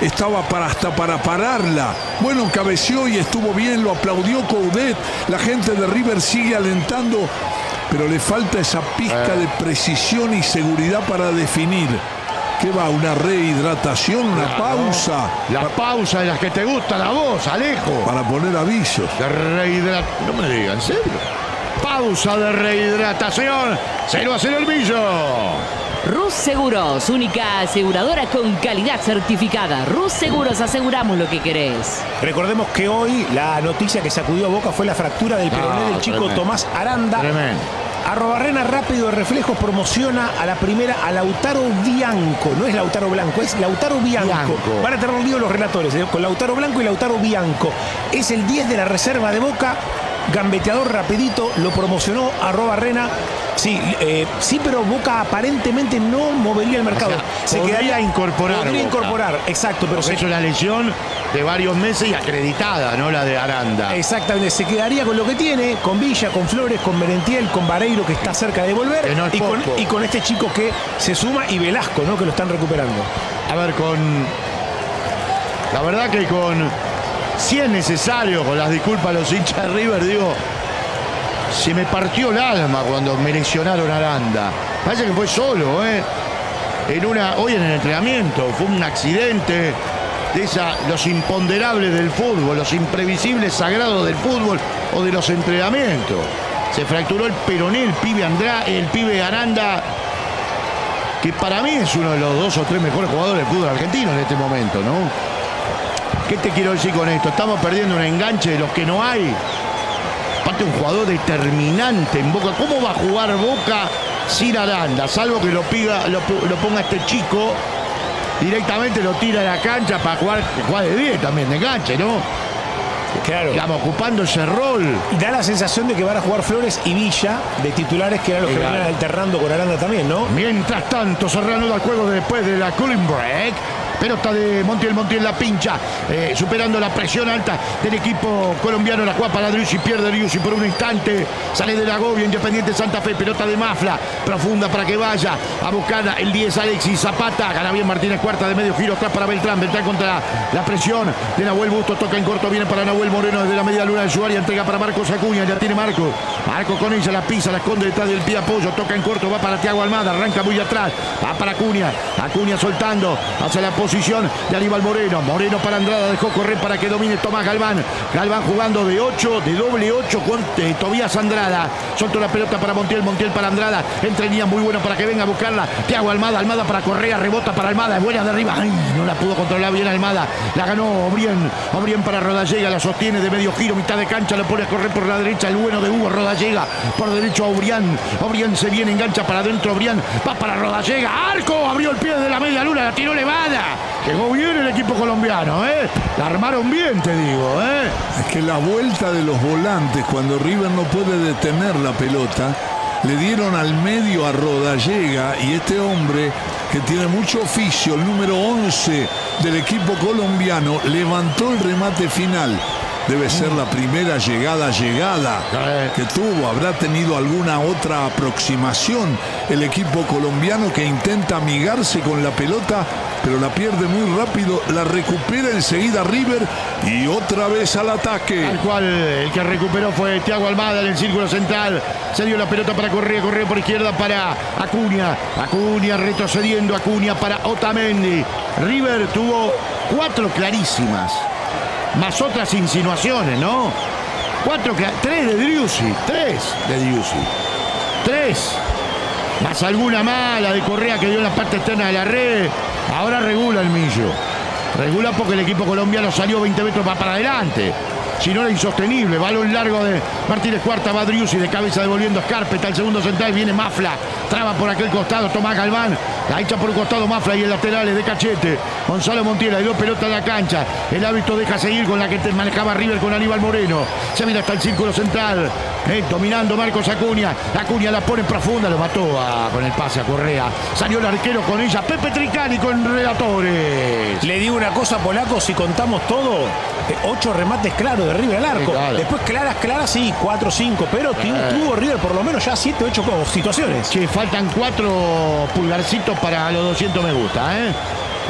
estaba hasta para pararla. Bueno, cabeceó y estuvo bien, lo aplaudió Coudet. La gente de River sigue alentando, pero le falta esa pizca de precisión y seguridad para definir. ¿Qué va? ¿Una rehidratación? ¿Una pausa? La pausa de las que te gustan a vos, Alejo. Para poner avisos. De rehidratación. No me digan, ¿en serio? Pausa de rehidratación. 0-0 el Millo. Rus Seguros, única aseguradora con calidad certificada. Rus Seguros, aseguramos lo que querés. Recordemos que hoy la noticia que sacudió a Boca fue la fractura del peroné del chico tremendo. Tomás Aranda. Tremendo. Arrobarrena Rápido de Reflejos promociona a la primera a Lautaro Bianco. No es Lautaro Blanco, es Lautaro Bianco. Van a tener un lío los relatores, con Lautaro Blanco y Lautaro Bianco. Es el 10 de la reserva de Boca. Gambeteador rapidito, lo promocionó Arrobarrena. Sí, sí, pero Boca aparentemente no movería el mercado. O sea, se podría quedaría incorporar Podría Boca. incorporar, exacto, pero Es una lesión de varios meses y acreditada, ¿no? La de Aranda. exactamente, se quedaría con lo que tiene, con Villa, con Flores, con Merentiel, con Vareiro, que está cerca de volver, Que no es poco. y con este chico que se suma, y Velasco, ¿no? Que lo están recuperando. A ver, la verdad que si es necesario, con las disculpas a los hinchas de River, digo, se me partió el alma cuando me lesionaron a Aranda. Parece que fue solo, ¿eh? Hoy en el entrenamiento, fue un accidente de los imponderables del fútbol, los imprevisibles sagrados del fútbol o de los entrenamientos. Se fracturó el peroné, el pibe Aranda, que para mí es uno de los 2 o 3 mejores jugadores del fútbol argentino en este momento, ¿no? ¿Qué te quiero decir con esto? Estamos perdiendo un enganche de los que no hay. Aparte, un jugador determinante en Boca. ¿Cómo va a jugar Boca sin Aranda? Salvo que lo ponga este chico, directamente lo tira a la cancha para jugar de 10 también, de enganche, ¿no? Claro. Digamos, ocupando ese rol. Y da la sensación de que van a jugar Flores y Villa de titulares, que eran los que Claro. venían alternando con Aranda también, ¿no? Mientras tanto, se reanuda el juego después de la cooling break. Pelota de Montiel la pincha, superando la presión alta del equipo colombiano. La juega para Driussi, pierde Driussi por un instante. Sale del agobio Independiente Santa Fe. Pelota de Mafla, profunda para que vaya a buscar el 10 Alexis Zapata. Gana bien Martínez, cuarta de medio giro atrás para Beltrán. Beltrán contra la presión de Nahuel Busto. Toca en corto, viene para Nahuel Moreno desde la media luna de su área. Entrega para Marcos Acuña, ya tiene Marcos. Marcos con ella, la pisa, la esconde detrás del pie apoyo. Toca en corto, va para Thiago Almada. Arranca muy atrás, va para Acuña. Acuña soltando hacia la posición de Aníbal Moreno. Moreno para Andrada, dejó correr para que domine Tomás Galván. Galván jugando de 8, de doble 8 con Tobías Andrada. Soltó la pelota para Montiel para Andrada. Entre líneas, muy bueno para que venga a buscarla. Thiago Almada, Almada para Correa, rebota para Almada, es buena de arriba. Ay, no la pudo controlar bien Almada. La ganó Obrien para Rodallega, la sostiene de medio giro, mitad de cancha, lo pone a correr por la derecha el bueno de Hugo Rodallega. Por derecho a Obrien. Obrien se viene, engancha para adentro, Obrien va para Rodallega. Arco, abrió el pie de la media luna, la tiró elevada. Llegó bien el equipo colombiano, ¿eh? La armaron bien, te digo, ¿eh? Es que la vuelta de los volantes, cuando River no puede detener la pelota, le dieron al medio a Rodallega, y este hombre, que tiene mucho oficio, el número 11 del equipo colombiano, levantó el remate final. Debe ser la primera llegada que tuvo. Habrá tenido alguna otra aproximación el equipo colombiano, que intenta amigarse con la pelota, pero la pierde muy rápido. La recupera enseguida River y otra vez al ataque. Tal cual, el que recuperó fue Thiago Almada en el círculo central. Se dio la pelota para Correa por izquierda para Acuña retrocediendo, Acuña para Otamendi. River tuvo 4 clarísimas, más otras insinuaciones, ¿no? 3 de Driussi, 3, más alguna mala de Correa que dio en la parte externa de la red. Ahora regula el Millo. Regula porque el equipo colombiano salió 20 metros para adelante. Si no, era insostenible. Balón largo de Martínez Cuarta, va Driussi de cabeza devolviendo a Scarpetta. El segundo central, viene Mafla. Traba por aquel costado, Tomás Galván. La echa por un costado Mafla y el lateral es de Cachete. Gonzalo Montiel, dio pelota en la cancha. El árbitro deja seguir con la que manejaba River con Aníbal Moreno. Se mira hasta el círculo central. Dominando Marcos Acuña. Acuña la pone profunda, lo mató con el pase a Correa. Salió el arquero con ella. Pepe Tricani con relatores. Le digo una cosa, Polaco, si contamos todo, 8 remates claros de River al arco. Sí, claro. Después claras, sí, 4 o 5, pero tuvo River por lo menos ya 7 o 8 situaciones. Che, faltan 4 pulgarcitos para los 200 me gusta, ¿eh?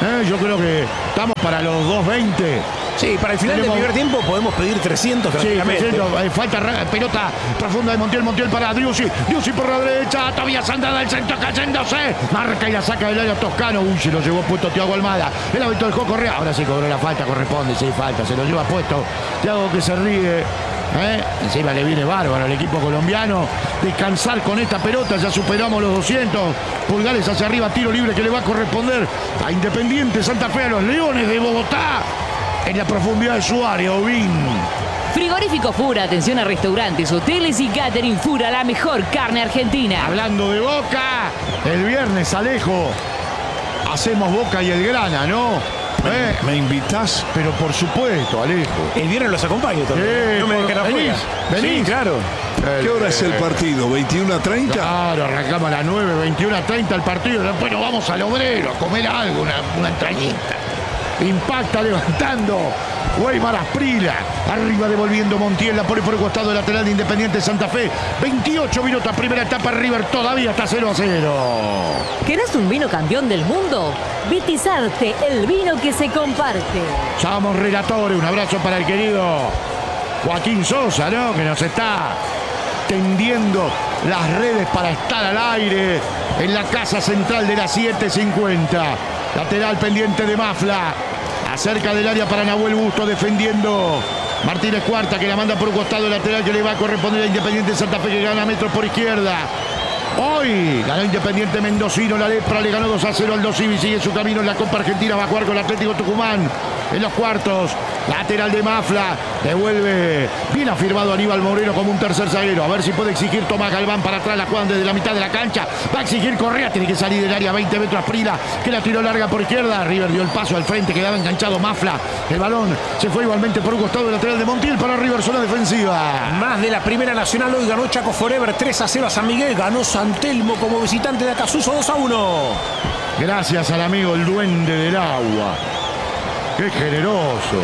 Yo creo que estamos para los 2.20. Sí, para el final del primer tiempo podemos pedir 300 tranquilamente. Sí, falta pelota profunda de Montiel para Driussi por la derecha, Tobías Andrada, el centro cayéndose, marca y la saca del área Toscano. Se lo llevó puesto Thiago Almada, el hábito del juego Correa, ahora sí cobró la falta, corresponde, sí, falta, se lo lleva puesto Thiago, que se ríe. Encima le viene bárbaro al equipo colombiano descansar con esta pelota. Ya superamos los 200 pulgares hacia arriba, tiro libre que le va a corresponder a Independiente Santa Fe, a los Leones de Bogotá, en la profundidad de su área. Ovín. Frigorífico Fura, atención a restaurantes, hoteles y catering. Fura, la mejor carne argentina. Hablando de Boca, el viernes, Alejo, hacemos Boca y el Grana, ¿no? ¿Me invitás? Pero por supuesto, Alejo. El viernes los acompaño también. No me dejen afuera. ¿Venís? Sí, claro. ¿Qué hora es el partido? ¿21:30? Claro, arrancamos a las 9, 21:30 el partido. Después nos vamos al Obrero a comer algo, una entrañita. Impacta levantando Weimar Asprila, arriba devolviendo Montiel, la pone por el costado del lateral de Independiente Santa Fe. 28 minutos, primera etapa, River todavía está 0-0. ¿Querés un vino campeón del mundo? Vitizarte, el vino que se comparte. Somos relatores, un abrazo para el querido Joaquín Sosa, ¿no? Que nos está tendiendo las redes para estar al aire en la casa central de la 750. Lateral pendiente de Mafla. Acerca del área para Nahuel Busto defendiendo Martínez Cuarta, que la manda por un costado lateral que le va a corresponder a Independiente Santa Fe, que gana metros por izquierda. Hoy ganó Independiente Mendocino, la Lepra le ganó 2-0 al Dosivi, sigue su camino en la Copa Argentina, va a jugar con el Atlético Tucumán en los cuartos. Lateral de Mafla, devuelve bien afirmado Aníbal Moreno como un tercer zaguero. A ver si puede exigir Tomás Galván para atrás, la juegan desde la mitad de la cancha. Va a exigir Correa, tiene que salir del área, 20 metros Asprila, que la tiró larga por izquierda. River dio el paso al frente, quedaba enganchado Mafla. El balón se fue igualmente por un costado del lateral de Montiel para River, zona defensiva. Más de la Primera Nacional, hoy ganó Chaco Forever 3-0 a San Miguel, ganó San Telmo como visitante de Acasuso 2-1. Gracias al amigo el Duende del Agua. Qué generoso.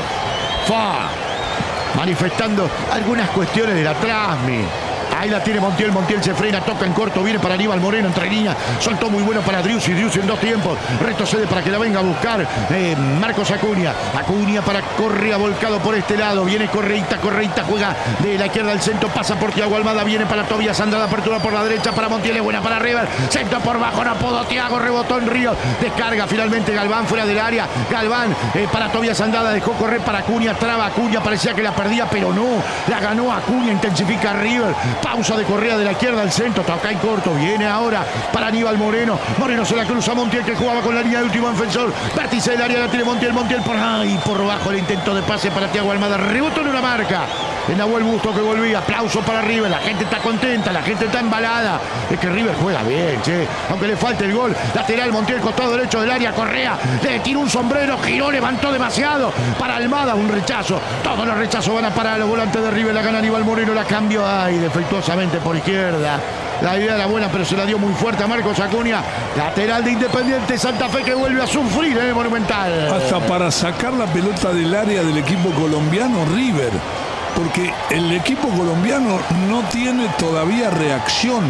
Manifestando algunas cuestiones de la Trasmi. Ahí la tiene Montiel, Montiel se frena, toca en corto, viene para Aníbal Moreno entre líneas, soltó muy bueno para Driussi en dos tiempos, retrocede para que la venga a buscar Marcos Acuña para Correa, volcado por este lado, viene Correita juega de la izquierda al centro, pasa por Thiago Almada, viene para Tobías Andrada, apertura por la derecha para Montiel, es buena para River, centro por bajo, no pudo Thiago, rebotó en Río, descarga finalmente Galván fuera del área, Galván para Tobías Andrada, dejó correr para Acuña, traba Acuña, parecía que la perdía, pero no, la ganó Acuña, intensifica River. Pausa de Correa de la izquierda al centro, toca en corto, viene ahora para Aníbal Moreno, Moreno se la cruza a Montiel, que jugaba con la línea de último defensor, vértice del área la tiene Montiel por ahí, por bajo el intento de pase para Thiago Almada, rebotó en una marca, en Nahuel Busto que volvía, aplauso para River, la gente está contenta, la gente está embalada, es que River juega bien, che, aunque le falte el gol, lateral Montiel, costado derecho del área, Correa, le tiró un sombrero, giró, levantó demasiado, para Almada un rechazo, todos los rechazos van a parar a los volantes de River, la gana Aníbal Moreno, la cambió, ay, defectuosamente por izquierda, la idea era buena pero se la dio muy fuerte a Marcos Acuña, lateral de Independiente Santa Fe que vuelve a sufrir en el Monumental. Hasta para sacar la pelota del área del equipo colombiano River, porque el equipo colombiano no tiene todavía reacción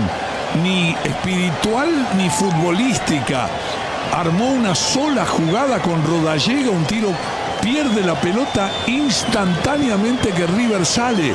ni espiritual ni futbolística. Armó una sola jugada con Rodallega, un tiro, pierde la pelota instantáneamente que River sale,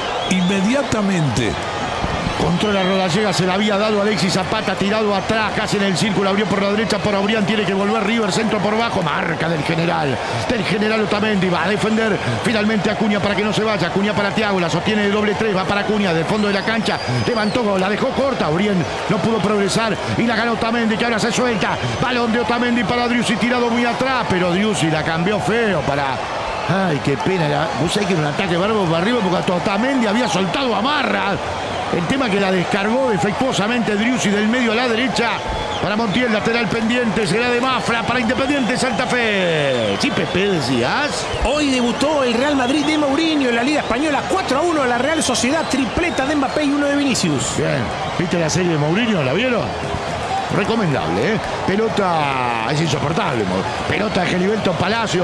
inmediatamente. Controla Rodallega, se la había dado Alexis Zapata, tirado atrás, casi en el círculo, abrió por la derecha, por Aurián, tiene que volver River, centro por bajo, marca del general Otamendi, va a defender finalmente Acuña para que no se vaya, Acuña para Thiago, la sostiene de doble 3, va para Acuña, del fondo de la cancha, levantó, la dejó corta, Aurián no pudo progresar y la ganó Otamendi, que ahora se suelta, balón de Otamendi para Driussi, tirado muy atrás, pero Driussi la cambió feo para... Ay, qué pena, vos sabés que era un ataque bárbaro para arriba porque Otamendi había soltado a Marra. El tema que la descargó defectuosamente Driussi del medio a la derecha para Montiel, lateral pendiente, será de Mafla para Independiente Santa Fe. Sí, Pepe, decías. Hoy debutó el Real Madrid de Mourinho en la Liga Española, 4-1 a la Real Sociedad, tripleta de Mbappé y uno de Vinicius. Bien, ¿viste la serie de Mourinho? ¿La vieron? Recomendable, ¿eh? Pelota, es insoportable. Pelota de Geliberto Palacio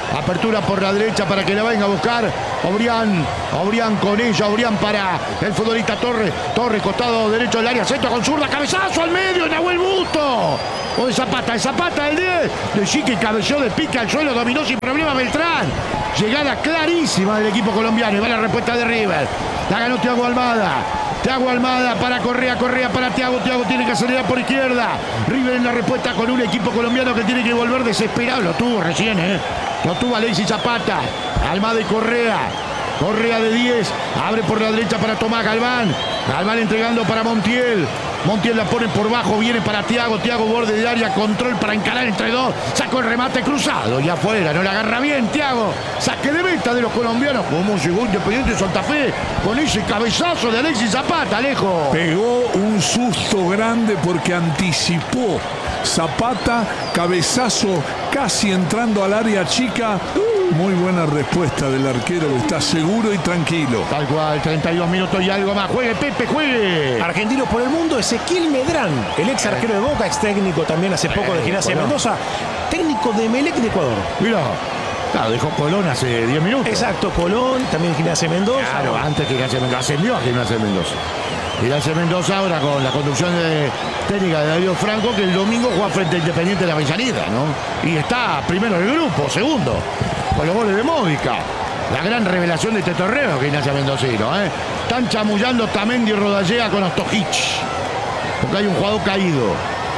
Apertura por la derecha para que la venga a buscar Obrián con ella. Obrián para el futbolista Torres. Torres, costado derecho del área. Centro con zurda. Cabezazo al medio. Nahuel Busto. O de Zapata. El Zapata del 10. De Chique cabeceó de pica al suelo. Dominó sin problema Beltrán. Llegada clarísima del equipo colombiano. Y va la respuesta de River. La ganó Thiago Almada. Thiago Almada para Correa para Thiago. Thiago tiene que acelerar por izquierda. River en la respuesta con un equipo colombiano que tiene que volver desesperado. Lo tuvo recién, Lo tuvo Alexis Zapata. Almada y Correa. Correa de 10. Abre por la derecha para Tomás Galván. Galván entregando para Montiel. Montiel la pone por bajo. Viene para Thiago. Thiago borde de área. Control para encarar entre dos. Sacó el remate cruzado. Y afuera. No la agarra bien Thiago. Saque de meta de los colombianos. Como llegó Independiente Santa Fe. Con ese cabezazo de Alexis Zapata. Alejo. Pegó un susto grande porque anticipó Zapata. Cabezazo casi entrando al área chica. Muy buena respuesta del arquero, que está seguro y tranquilo. Tal cual, 32 minutos y algo más. Juegue, Pepe, juegue. Argentinos por el mundo, Ezequiel Medrán, el ex arquero de Boca, ex técnico también hace poco de Gimnasia de Mendoza, técnico de Emelec de Ecuador. Mira, claro, dejó Colón hace 10 minutos. Exacto, Colón, también Gimnasia de Mendoza. Claro, antes que Gimnasia de Mendoza, ascendió a Gimnasia de Mendoza. Gimnasia de Mendoza ahora con la conducción técnica de Darío Franco, que el domingo juega frente a Independiente de la Avellaneda, ¿no? Y está primero en el grupo, segundo, con los goles de Módica. La gran revelación de este torneo, Gimnasia Mendocino, Están chamullando Tamendi y Rodallega con Ostojic, porque hay un jugador caído,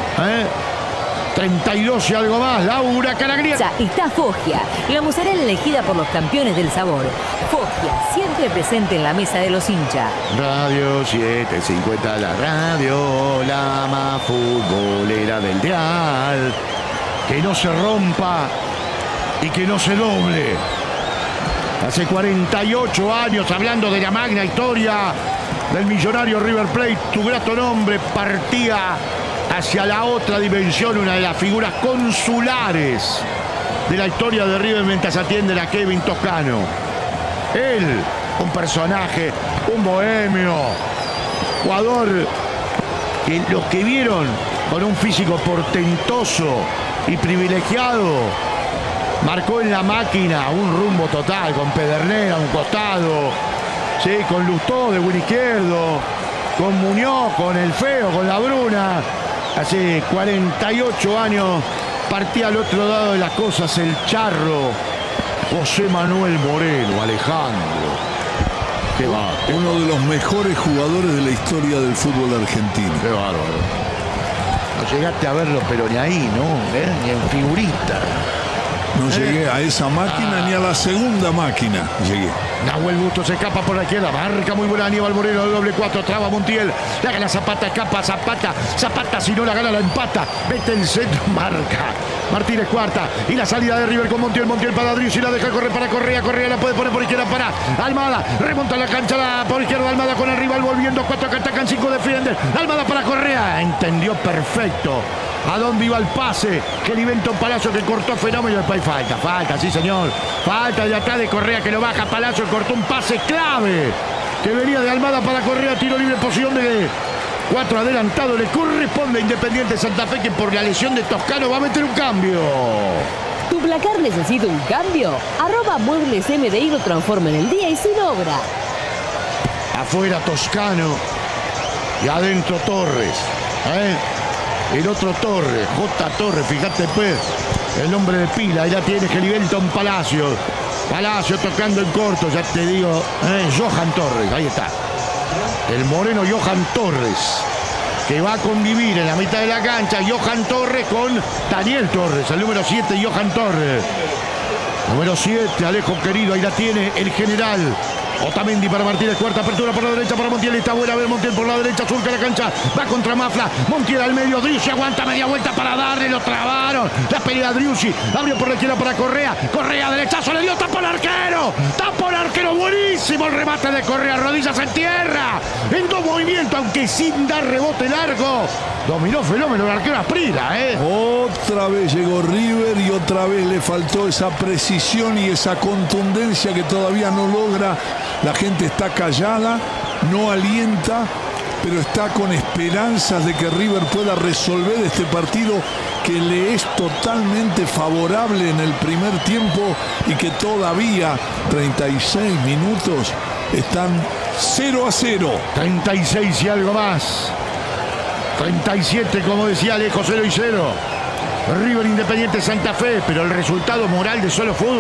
32 y algo más. Laura Caragrieta. Está Foggia, la mozzarella elegida por los campeones del sabor. Foggia, siempre presente en la mesa de los hinchas. Radio 750, la radio, la más futbolera del dial. Que no se rompa y que no se doble. Hace 48 años, hablando de la magna historia del millonario River Plate, tu grato nombre partía hacia la otra dimensión, una de las figuras consulares de la historia de River mientras atiende a Kevin Toscano. Él, un personaje, un bohemio, jugador que los que vieron con un físico portentoso y privilegiado, marcó en la máquina un rumbo total, con Pedernera a un costado, ¿sí? Con Lustó de buen izquierdo, con Muñoz, con el Feo, con la Bruna. Hace 48 años partía al otro lado de las cosas el charro José Manuel Moreno, Alejandro. Qué bárbaro. Uno de los mejores jugadores de la historia del fútbol argentino. Qué bárbaro. No llegaste a verlo, pero ni ahí, ¿no? Ni en figurita. No llegué a esa máquina ni a la segunda máquina llegué. Nahuel Busto se escapa por la izquierda, marca muy buena Aníbal Moreno, el doble 4, traba Montiel, la gana Zapata, escapa Zapata si no la gana la empata, mete el centro, marca Martínez cuarta, y la salida de River con Montiel para Driussi, la deja correr para Correa la puede poner por izquierda para Almada, remonta la cancha por izquierda Almada con el rival volviendo, 4 que atacan, 5 defienden, Almada para Correa, entendió perfecto a dónde iba el pase, que Liventon Palacio que cortó Fenómeno, después falta, sí señor, falta de acá de Correa que lo baja Palacio, cortó un pase clave que venía de Almada para Correa, tiro libre, posición de 4 adelantado, le corresponde a Independiente Santa Fe, que por la lesión de Toscano va a meter un cambio. ¿Tu placar necesita un cambio? @Muebles MDI lo transforma en el día y sin obra. Afuera Toscano y adentro Torres, el otro Torres, J. Torres, fíjate pues, el nombre de pila, ya tiene Geliventon Palacio tocando en corto, ya te digo, Johan Torres, ahí está. El moreno Johan Torres, que va a convivir en la mitad de la cancha, Johan Torres con Daniel Torres, el número 7, Johan Torres. Número 7, Alejo querido, ahí la tiene el general. Otamendi para Martínez, cuarta apertura por la derecha para Montiel, está buena, a ver Montiel por la derecha, surca la cancha, va contra Mafla, Montiel al medio, Driussi aguanta media vuelta para darle, lo trabaron, la pelea Driussi, abrió por la izquierda para Correa, derechazo, le dio, tapó el arquero, buenísimo el remate de Correa, rodillas en tierra, en 2 movimientos, aunque sin dar rebote largo, dominó Fenómeno el arquero Asprila, Otra vez llegó River y otra vez le faltó esa precisión y esa contundencia que todavía no logra. La gente está callada, no alienta, pero está con esperanzas de que River pueda resolver este partido que le es totalmente favorable en el primer tiempo y que todavía 36 minutos están 0-0. 36 y algo más. 37, como decía Alejo, 0-0. River Independiente Santa Fe, pero el resultado moral de Solo Fútbol